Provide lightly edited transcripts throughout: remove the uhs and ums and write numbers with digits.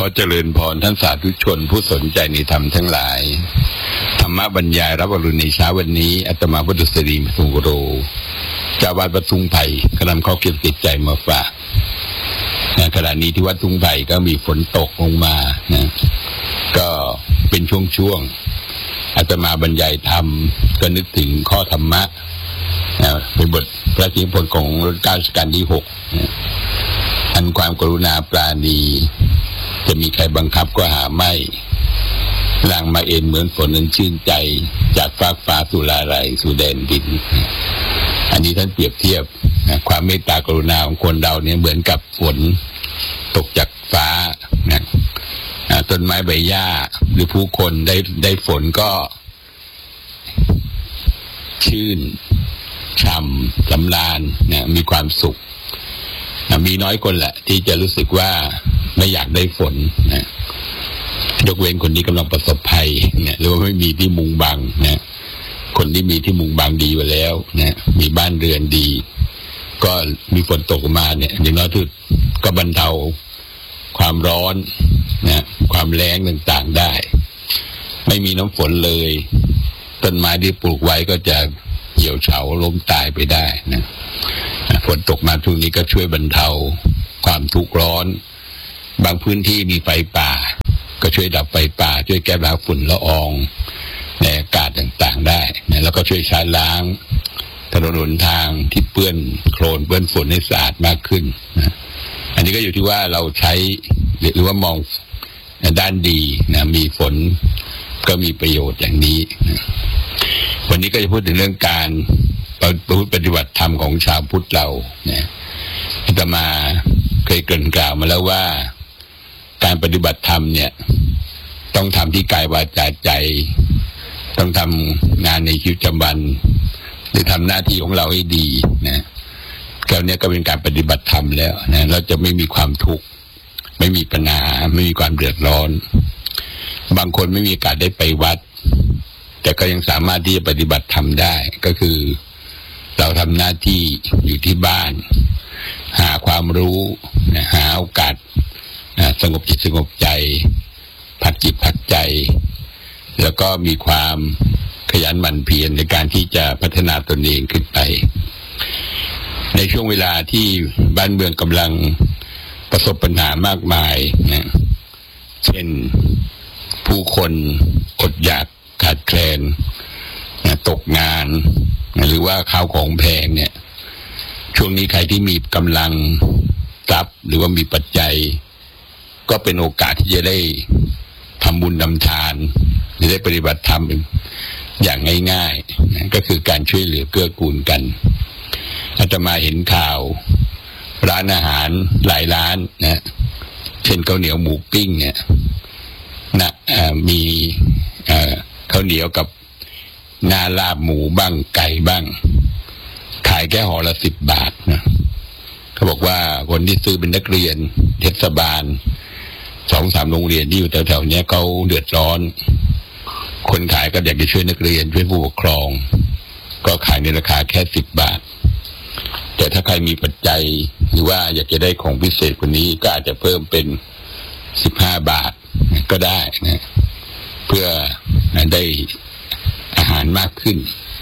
อเจริญพรท่านสาธุชนผู้สนใจในธรรมทั้งหลายธรรมบรรยายรับอรุณในเช้าวันนี้อาตมาพุทธศรีมสุงโรเจ้าวาดวัดทุ่งไผ่กำลังข้อเกี่ยวติดใจมาฝากขณะนี้ที่วัดทุ่งไผ่ก็มีฝนตกลงมานะก็เป็นช่วงอาตมาบรรยายธรรมก็นึกถึงข้อธรรมะเป็นบทพระนิพนธ์ของรัชกาลที่6อันความกรุณาปราณีจะมีใครบังคับก็หาไม่ล่างมาเอ็นเหมือนฝนนั้นชื่นใจจากฟากฟ้าสู่ลาไรสู่แดนดินอันนี้ท่านเปรียบเทียบความเมตตากรุณาของคนเราเนี่ยเหมือนกับฝนตกจากฟ้านะต้นไม้ใบหญ้าหรือผู้คนได้ฝนก็ชื่นช่ำสำราญนะมีความสุขมีน้อยคนแหละที่จะรู้สึกว่าไม่อยากได้ฝนนะยกเว้นคนที่กำลังประสบภัยเนี่ยหรือว่าไม่มีที่มุงบังนะคนที่มีที่มุงบังดีอยู่แล้วนะมีบ้านเรือนดีก็มีฝนตกมาเนี่ยอย่างน้อยที่ก็บรรเทาความร้อนนะความแล้งต่างๆได้ไม่มีน้ำฝนเลยต้นไม้ที่ปลูกไว้ก็จะเหี่ยวเฉาล้มตายไปได้นะฝนตกมาช่วงนี้ก็ช่วยบรรเทาความทุกข์ร้อนบางพื้นที่มีไฟป่าก็ช่วยดับไฟป่าช่วยแก้ปัญหาฝุ่นละอองในอากาศต่างๆได้นะแล้วก็ช่วยชะล้างถนนหนทางที่เปื้อนโคลนเปื้อนฝุ่นให้สะอาดมากขึ้นนะอันนี้ก็อยู่ที่ว่าเราใช้หรือว่ามองด้านดีนะมีฝนก็มีประโยชน์อย่างนี้นะวันนี้ก็จะพูดถึงเรื่องการปฏิบัติธรรมของชาวพุทธเราเนี่ยอาตมาเคยเกริ่นกล่าวมาแล้วว่าการปฏิบัติธรรมเนี่ยต้องทำที่กายวาจาใจต้องทำงานในชีวิตประจำวันหรือทำหน้าที่ของเราให้ดีนะแค่นี้ก็เป็นการปฏิบัติธรรมแล้วนะเราจะไม่มีความทุกข์ไม่มีปัญหาไม่มีความเดือดร้อนบางคนไม่มีโอกาสได้ไปวัดแต่ก็ยังสามารถที่จะปฏิบัติธรรมได้ก็คือเราทำหน้าที่อยู่ที่บ้านหาความรู้นะหาโอกาสสงบจิตสงบใจพักจิตพักใจแล้วก็มีความขยันหมั่นเพียรในการที่จะพัฒนาตนเองขึ้นไปในช่วงเวลาที่บ้านเมืองกำลังประสบปัญหามากมายนะเช่นผู้คนอดอยากขาดแคลนนะตกงานนะหรือว่าข้าวของแพงเนี่ยช่วงนี้ใครที่มีกำลังทรัพย์หรือว่ามีปัจจัยก็เป็นโอกาสที่จะได้ทำบุญทำทานหรือได้ปฏิบัติธรรมอย่างง่ายๆนะก็คือการช่วยเหลือเกื้อกูลกันอาตมาเห็นข่าวร้านอาหารหลายร้านนะเช่นข้าวเหนียวหมูปิ้งเนี่ยนะมีข้าวเหนียวกับหน้าลาบหมูบ้างไก่บ้างขายแค่ห่อละ10 บาทนะเขาบอกว่าคนที่ซื้อเป็นนักเรียนเทศบาล2-3โรงเรียนที่อยู่แถวๆนี้เขาเดือดร้อนคนขายก็อยากจะช่วยนักเรียนช่วยผู้ปกครองก็ขายในราคาแค่10 บาทแต่ถ้าใครมีปัจจัยหรือว่าอยากจะได้ของพิเศษกว่านี้ก็อาจจะเพิ่มเป็น15 บาทก็ได้นะเพื่อได้อาหารมากขึ้น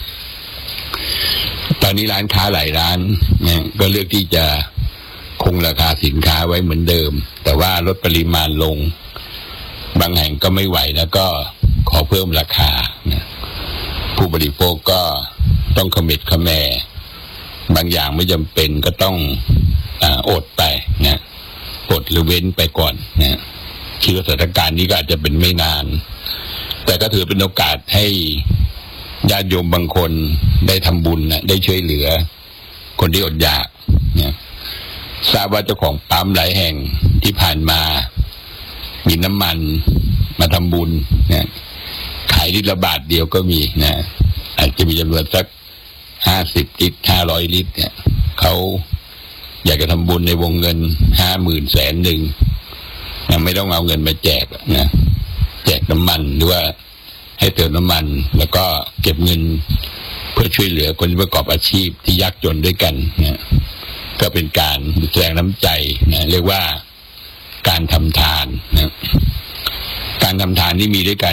ตอนนี้ร้านค้าหลายร้านเนี่ยก็เลือกที่จะคงราคาสินค้าไว้เหมือนเดิมแต่ว่าลดปริมาณลงบางแห่งก็ไม่ไหวแล้วก็ขอเพิ่มราคานะผู้บริโภคก็ต้องเขม็ดเขแมบางอย่างไม่จำเป็นก็ต้องอดไปนะอดหรือเว้นไปก่อนนะคิดว่าสถานการณ์นี้ก็อาจจะเป็นไม่นานแต่ก็ถือเป็นโอกาสให้ญาติโยมบางคนได้ทำบุญนะได้ช่วยเหลือคนที่อดอยากนะทราบว่าเจ้าของปั๊มหลายแห่งที่ผ่านมามีน้ำมันมาทำบุญนะขายลิตรละบาทเดียวก็มีนะอาจจะมีจำนวนสัก50 ลิตร500 ลิตรเนี่ยเขาอยากจะทำบุญในวงเงิน50,000 100,000นะไม่ต้องเอาเงินมาแจกนะแจกน้ำมันหรือว่าให้เติมน้ำมันแล้วก็เก็บเงินเพื่อช่วยเหลือคนที่ประกอบอาชีพที่ยากจนด้วยกันนะก็เป็นการแสดงน้ำใจนะเรียกว่าการการทำทานนะการทำทานนี่มีด้วยกัน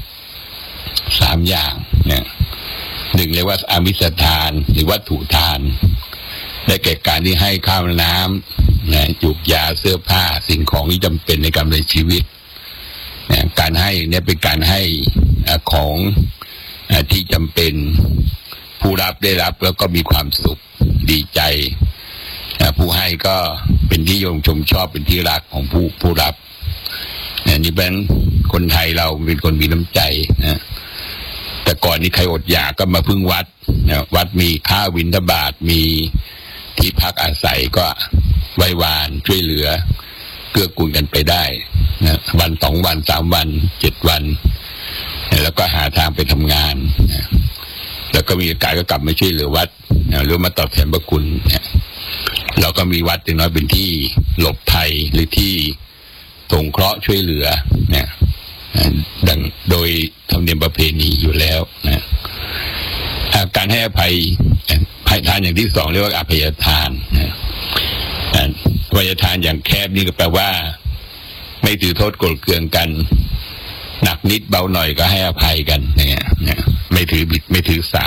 3อย่างนะหนึ่งเรียกว่าอามิสทานหรือวัตถุทานได้แก่การที่ให้ข้าวน้ำนะยุกยาเสื้อผ้าสิ่งของที่จำเป็นในการดำเนินชีวิตนะการให้เนี่ยเป็นการให้ของที่จำเป็นผู้รับได้รับแล้วก็มีความสุขดีใจผู้ให้ก็เป็นที่ยงชมชอบเป็นที่รักของผู้รับนี่เป็นคนไทยเราเป็นคนมีน้ำใจนะแต่ก่อนนี้ใครอดอยากก็มาพึ่งวัดนะวัดมีข้าวบิณฑบาตมีที่พักอาศัยก็ไหว้วานช่วยเหลือเกื้อกูลกันไปได้นะวัน2 วัน3 วัน7 วันแล้วก็หาทางไปทำงานนะแล้วก็มีโอกาสก็กลับมาช่วยเหลือวัดนะหรือมาตอบแทนพระคุณนะเราก็มีวัดอย่างน้อยเป็นที่หลบภัยหรือที่สงเคราะห์ช่วยเหลือนะดังโดยธรรมเนียมประเพณีอยู่แล้วนะการให้อภัยทานอย่างที่2เรียกว่าอภัยทานนะอภัยทานอย่างแคบนี่ก็แปลว่าไม่ถือโทษโกรธเคืองกันหนักนิดเบาหน่อยก็ให้อภัยกันเนี่ยไม่ถือบิดไม่ถือสา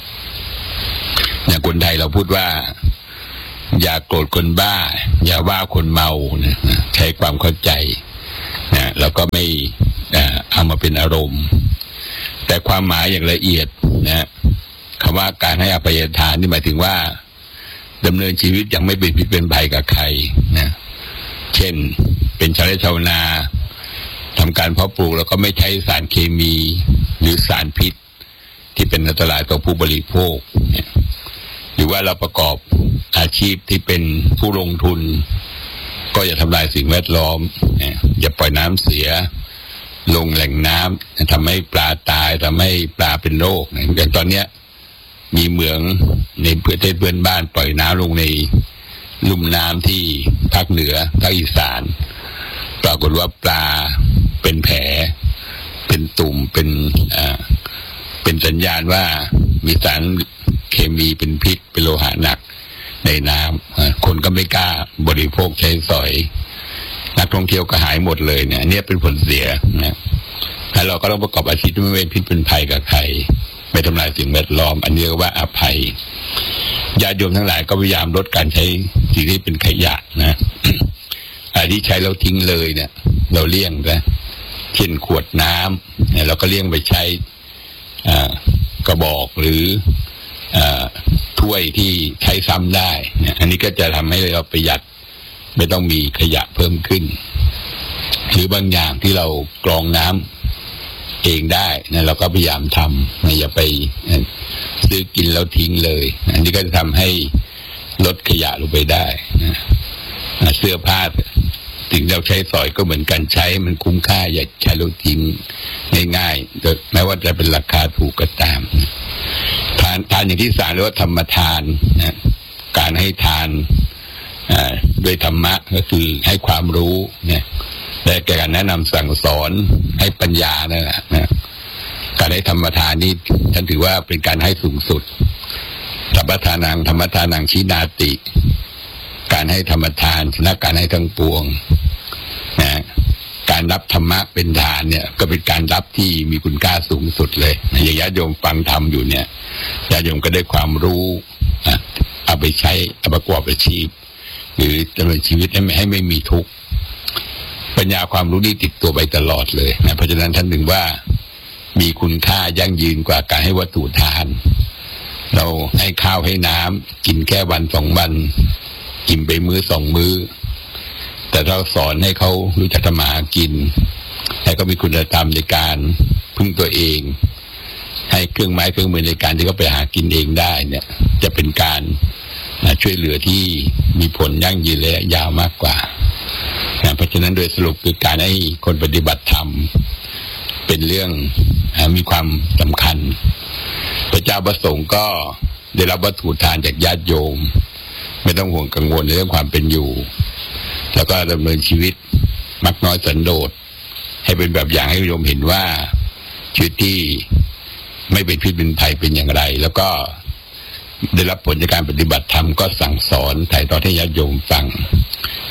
คนไทยเราพูดว่าอย่าโกรธคนบ้าอย่าว่าคนเมานะใช้ความเข้าใจนะแล้วก็ไม่เอามาเป็นอารมณ์แต่ความหมายอย่างละเอียดนะคำว่าการให้อภัยทานนี่หมายถึงว่าดำเนินชีวิตอย่างไม่เป็นพิษเป็นภัยกับใครนะเช่นเป็นชาวไร่ชาวนาทำการเพาะปลูกแล้วก็ไม่ใช้สารเคมีหรือสารพิษที่เป็นอันตรายต่อผู้บริโภคเนี่ยหรือว่าเราประกอบอาชีพที่เป็นผู้ลงทุนก็อย่าทำลายสิ่งแวดล้อมอย่าปล่อยน้ำเสียลงแหล่งน้ำทำให้ปลาตายทำให้ปลาเป็นโรคอย่างตอนเนี้ยมีเหมืองในประเทศเพื่อนบ้านปล่อยน้ำลงในลุ่มน้ำที่ภาคเหนือภาคอีสานปรากฏว่าปลาเป็นแผลเป็นตุ่มเป็นสัญญาณว่ามีสารเคมีเป็นพิษเป็นโลหะหนักในน้ำคนก็ไม่กล้าบริโภคใช้สอยนักท่องเที่ยวก็หายหมดเลยเนี่ยเป็นผลเสียนะแล้วเราก็ต้องประกอบอาชีพที่ไม่เป็นพิษเป็นภัยกับใครไม่ทำลายสิ่งแวดล้อมอันนี้เรียกว่าอภัยญาติโยมทั้งหลายก็พยายามลดการใช้สิ่งที่เป็นขยะนะที่ใช้แล้วทิ้งเลยเนี่ยเราเลี่ยงนะเช่นขวดน้ำเนี่ยเราก็เลี่ยงไปใช้กระบอกหรือถ้วยที่ใช้ซ้ำได้เนี่ยอันนี้ก็จะทำให้เราประหยัดไม่ต้องมีขยะเพิ่มขึ้นหรือบางอย่างที่เรากรองน้ำเองได้นะเราก็พยายามทำอย่าไปซื้อกินแล้วทิ้งเลยอันนี้ก็จะทำให้ลดขยะลงไปได้นะเสื้อผ้าสิ่งเราใช้สอยก็เหมือนกันใช้มันคุ้มค่าอย่าใช้แล้วทิ้งง่ายๆโดยแม้ว่าจะเป็นราคาถูกก็ตามทานอย่างที่3เรียกว่าธรรมทานนะการให้ทานด้วยธรรมะก็คือให้ความรู้เนี่ยและการแนะนำสั่งสอนให้ปัญญานั่นแหละนะการให้ธรรมทานนี่ฉันถือว่าเป็นการให้สูงสุดสัพพทานังธรรมทานังชินาติการให้ธรรมทานชนะการให้ทั้งปวงนะการรับธรรมะเป็นทานเนี่ยก็เป็นการรับที่มีคุณค่าสูงสุดเลยอย่างญาติโยมฟังธรรมอยู่เนี่ยญาติโยมก็ได้ความรู้เอาไปใช้เอาประกอบอาชีพหรือดำเนินชีวิตให้ไม่มีทุกข์ปัญญาความรู้นี่ติดตัวไปตลอดเลยนะเพราะฉะนั้นท่านถึงว่ามีคุณค่ายั่งยืนกว่าการให้วัตถุทานเราให้ข้าวให้น้ำกินแค่วัน2 วันกินไปมื้อ2 มื้อแต่เราสอนให้เขารู้จักทำมาหากินให้เขามีคุณธรรมในการพึ่งตัวเองให้เครื่องไม้เครื่องมือในการที่เขาไปหากินเองได้เนี่ยจะเป็นการช่วยเหลือที่มีผลยั่งยืนและยาวมากกว่าเพราะฉะนั้นโดยสรุปคือการให้คนปฏิบัติธรรมเป็นเรื่องมีความสำคัญพระเจ้าประสงค์ก็ได้รับวัตถุทานจากญาติโยมไม่ต้องห่วงกังวลในเรื่องความเป็นอยู่แล้วก็ดำเนินชีวิตมักน้อยสันโดษให้เป็นแบบอย่างให้โยมเห็นว่าชีวิตที่ไม่เป็นพิษเป็นภัยเป็นอย่างไรแล้วก็ได้รับผลจากการปฏิบัติธรรมก็สั่งสอนถ่ายทอดให้ญาติโยมฟัง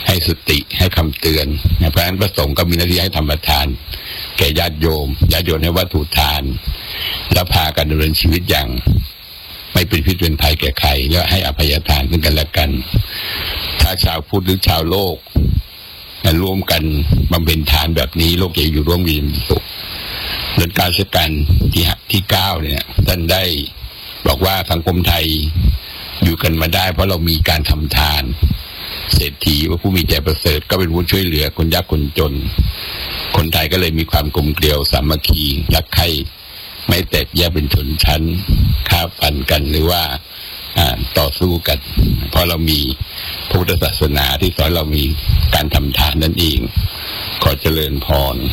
ให้สติให้คำเตือนเพราะฉะนั้นพระสงฆ์ก็มีหน้าที่ให้ธรรมทานแก่ญาติโยมให้วัตถุทานแล้วพากันดำเนินชีวิตอย่างไม่เป็นพิษเป็นภัยแก่ใครแล้วให้อภัยทานซึ่งกันและกันถ้าชาวพุทธหรือชาวโลกร่วมกันบำเพ็ญทานแบบนี้โลกจะอยู่ร่วมกันสุขเดือนการราชการที่9เนี่ยท่านได้บอกว่าสังคมไทยอยู่กันมาได้เพราะเรามีการทำทานเศรษฐีว่าผู้มีใจประเสริฐก็เป็นผู้ช่วยเหลือคนยากคนจนคนไทยก็เลยมีความกลมเกลียวสามัคคีรักใคร่ไม่แตกแยกเป็นชนชั้นฆ่าฟันกันหรือว่าต่อสู้กันเพราะเรามีพระพุทธศาสนาที่สอนเรามีการทำทานนั่นเองขอเจริญพร